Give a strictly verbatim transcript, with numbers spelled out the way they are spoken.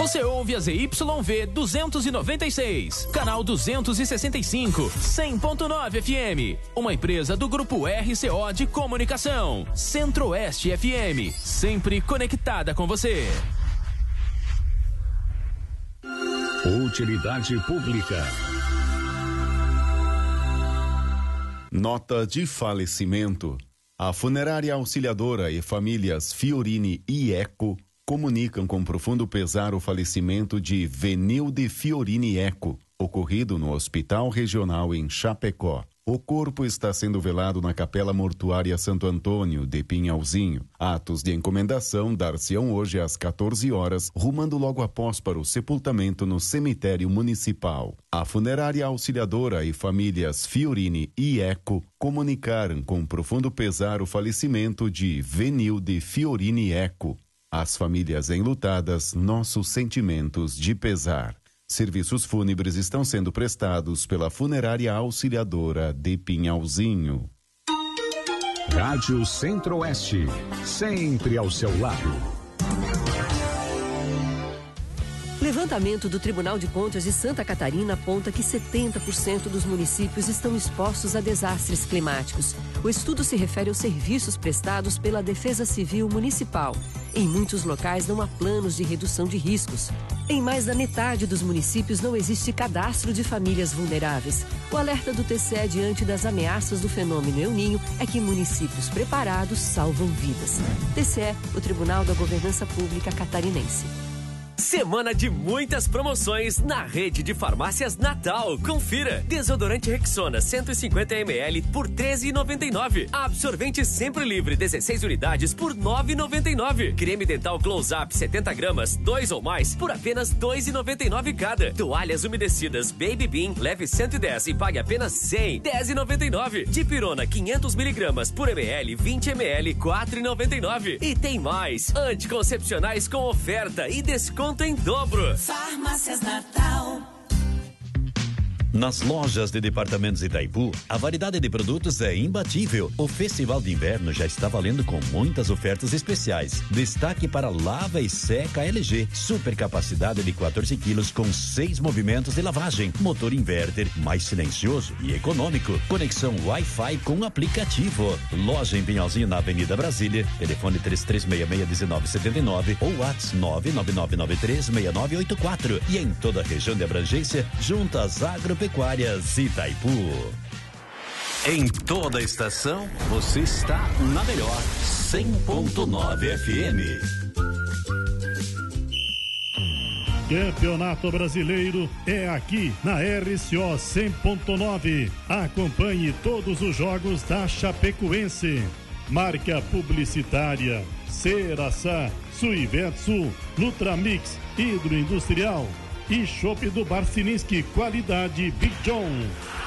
Você ouve a Z Y V duzentos e noventa e seis, canal duzentos e sessenta e cinco, cem ponto nove F M. Uma empresa do Grupo R C O de Comunicação. Centro-Oeste F M, sempre conectada com você. Utilidade pública. Nota de falecimento. A Funerária Auxiliadora e Famílias Fiorini e Eco comunicam com profundo pesar o falecimento de Venilde Fiorini Eco, ocorrido no Hospital Regional em Chapecó. O corpo está sendo velado na Capela Mortuária Santo Antônio, de Pinhalzinho. Atos de encomendação dar-se-ão hoje às quatorze horas, rumando logo após para o sepultamento no cemitério municipal. A Funerária Auxiliadora e Famílias Fiorini e Eco comunicaram com profundo pesar o falecimento de Venilde Fiorini Eco. Às famílias enlutadas, nossos sentimentos de pesar. Serviços fúnebres estão sendo prestados pela Funerária Auxiliadora de Pinhalzinho. Rádio Centro-Oeste, sempre ao seu lado. Levantamento do Tribunal de Contas de Santa Catarina aponta que setenta por cento dos municípios estão expostos a desastres climáticos. O estudo se refere aos serviços prestados pela Defesa Civil Municipal. Em muitos locais não há planos de redução de riscos. Em mais da metade dos municípios não existe cadastro de famílias vulneráveis. O alerta do T C E diante das ameaças do fenômeno El Niño é que municípios preparados salvam vidas. T C E, o Tribunal da Governança Pública Catarinense. Semana de muitas promoções na rede de farmácias Natal. Confira. Desodorante Rexona cento e cinquenta mililitros por treze reais e noventa e nove centavos. Absorvente Sempre Livre dezesseis unidades por nove reais e noventa e nove centavos. Creme dental Close Up setenta gramas, dois ou mais por apenas dois reais e noventa e nove centavos cada. Toalhas umedecidas Baby Bean leve cento e dez e pague apenas cem. dez reais e noventa e nove centavos. Dipirona quinhentos miligramas por ml, vinte mililitros, quatro reais e noventa e nove centavos. E tem mais. Anticoncepcionais com oferta e desconto em dobro. Farmácias Natal. Nas lojas de departamentos Itaipu, a variedade de produtos é imbatível. O Festival de Inverno já está valendo com muitas ofertas especiais. Destaque para lava e seca L G. Super capacidade de quatorze quilos com seis movimentos de lavagem. Motor inverter mais silencioso e econômico. Conexão Wi-Fi com aplicativo. Loja em Pinhalzinho na Avenida Brasília. Telefone três três seis seis, um nove sete nove ou WhatsApp nove nove nove nove três seis nove oito quatro. E em toda a região de abrangência, juntas agropecuárias Itaipu. Em toda a estação, você está na melhor cem ponto nove F M. Campeonato Brasileiro é aqui na R C O cem ponto nove. Acompanhe todos os jogos da Chapecoense. Marca publicitária Ceraçá, Suivetsu, Nutramix, Hidroindustrial e Chopp do Barciniski, qualidade Big John.